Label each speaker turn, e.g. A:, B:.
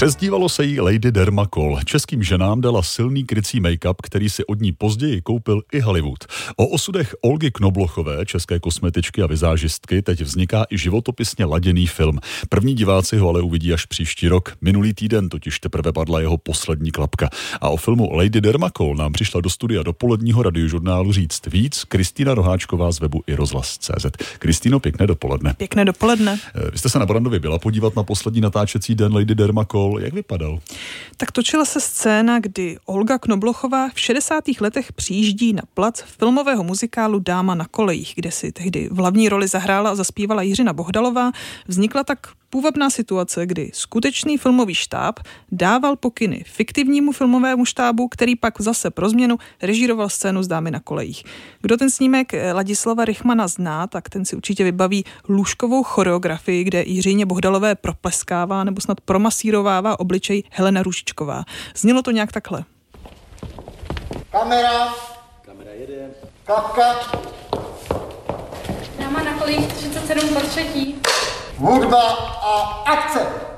A: Přezdívalo se jí Lady Dermacol. Českým ženám dala silný krycí make-up, který si od ní později koupil i Hollywood. O osudech Olgy Knoblochové, české kosmetičky a vizážistky, teď vzniká i životopisně laděný film. První diváci ho ale uvidí až příští rok. Minulý týden totiž teprve padla jeho poslední klapka. A o filmu Lady Dermacol nám přišla do studia dopoledního radiožurnálu říct víc Kristýna Roháčková z webu iRozhlas.cz. Kristýno, pěkné dopoledne.
B: Pěkné dopoledne.
A: Vy jste se na Brandově byla podívat na poslední natáčecí den Lady Dermacol. Jak vypadal?
B: Tak točila se scéna, kdy Olga Knoblochová v 60. letech přijíždí na plac filmového muzikálu Dáma na kolejích, kde si tehdy v hlavní roli zahrála a zaspívala Jiřina Bohdalová. Vznikla tak půvabná situace, kdy skutečný filmový štáb dával pokyny fiktivnímu filmovému štábu, který pak zase pro změnu režíroval scénu z Dámy na kolejích. Kdo ten snímek Ladislava Rychmana zná, tak ten si určitě vybaví lůžkovou choreografii, kde Jiřině Bohdalové propleskává nebo snad promasírovává obličej Helena Růžičková. Znělo to nějak takhle.
C: Kamera jede. Kapka.
D: Dáma na kolejích 37 portřetí.
C: Hudba a akce.